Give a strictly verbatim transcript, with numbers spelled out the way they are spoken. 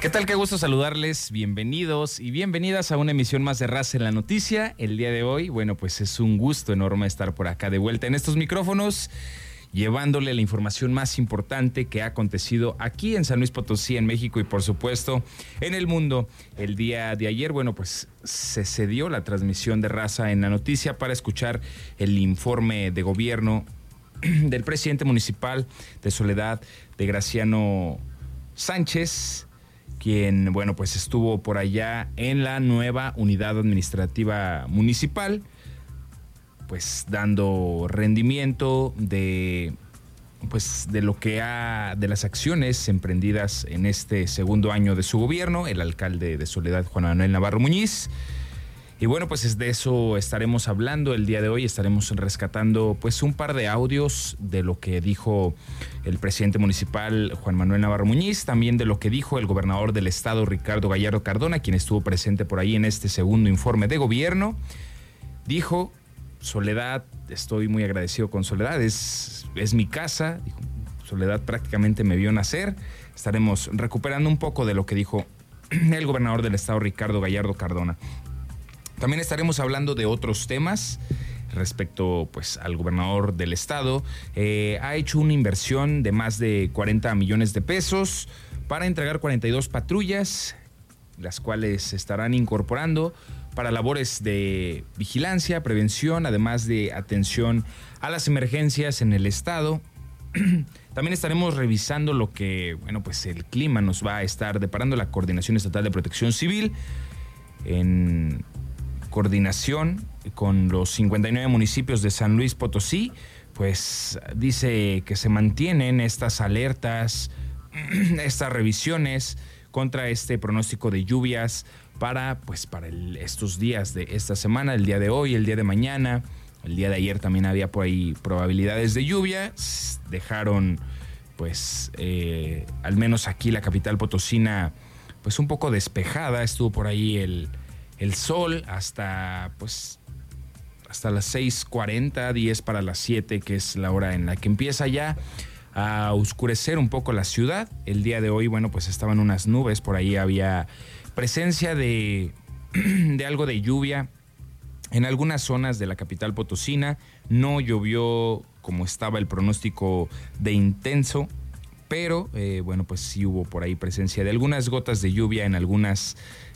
¿Qué tal? Qué gusto saludarles, bienvenidos y bienvenidas a una emisión más de Raza en la Noticia. El día de hoy, bueno, pues es un gusto enorme estar por acá de vuelta en estos micrófonos, llevándole la información más importante que ha acontecido aquí en San Luis Potosí, en México y por supuesto en el mundo. El día de ayer, bueno, pues se cedió la transmisión de Raza en la Noticia para escuchar el informe de gobierno del presidente municipal de Soledad, de Graciano Sánchez, quien, bueno, pues estuvo por allá en la nueva unidad administrativa municipal, pues dando rendimiento de, pues, de lo que ha, de las acciones emprendidas en este segundo año de su gobierno, el alcalde de Soledad, Juan Manuel Navarro Muñiz. Y bueno, pues es de eso estaremos hablando el día de hoy. Estaremos rescatando pues un par de audios de lo que dijo el presidente municipal Juan Manuel Navarro Muñiz, también de lo que dijo el gobernador del estado Ricardo Gallardo Cardona, quien estuvo presente por ahí en este segundo informe de gobierno. Dijo: Soledad, estoy muy agradecido con Soledad, es, es mi casa. Dijo, Soledad prácticamente me vio nacer. Estaremos recuperando un poco de lo que dijo el gobernador del estado Ricardo Gallardo Cardona. También estaremos hablando de otros temas respecto pues al gobernador del estado. Eh, ha hecho una inversión de más de cuarenta millones de pesos para entregar cuarenta y dos patrullas, las cuales se estarán incorporando para labores de vigilancia, prevención, además de atención a las emergencias en el estado. También estaremos revisando lo que, bueno, pues el clima nos va a estar deparando la Coordinación Estatal de Protección Civil en coordinación con los cincuenta y nueve municipios de San Luis Potosí. Pues dice que se mantienen estas alertas, estas revisiones contra este pronóstico de lluvias para, pues, para el, estos días de esta semana, el día de hoy, el día de mañana. El día de ayer también había por ahí probabilidades de lluvia. Dejaron, pues, eh, al menos aquí la capital potosina, pues un poco despejada. Estuvo por ahí el El sol hasta pues hasta las seis cuarenta, diez para las siete, que es la hora en la que empieza ya a oscurecer un poco la ciudad. El día de hoy, bueno, pues estaban unas nubes, por ahí había presencia de, de algo de lluvia en algunas zonas de la capital potosina. No llovió como estaba el pronóstico de intenso, pero eh, bueno, pues sí hubo por ahí presencia de algunas gotas de lluvia en algunas